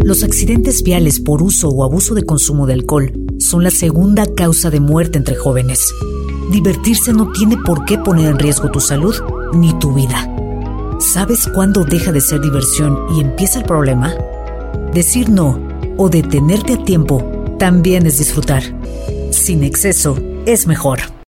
Los accidentes viales por uso o abuso de consumo de alcohol son la segunda causa de muerte entre jóvenes. Divertirse no tiene por qué poner en riesgo tu salud ni tu vida. ¿Sabes cuándo deja de ser diversión y empieza el problema? Decir no o detenerte a tiempo también es disfrutar. Sin exceso es mejor.